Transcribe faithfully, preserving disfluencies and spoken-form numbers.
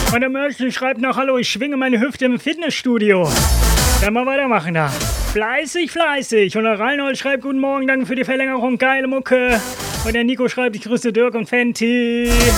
Und der Mörchel schreibt noch, hallo, ich schwinge meine Hüfte im Fitnessstudio. Dann mal weitermachen da. Fleißig, fleißig. Und der Reinhold schreibt, guten Morgen, danke für die Verlängerung, geile Mucke. Und der Nico schreibt, ich grüße Dirk und Fenty.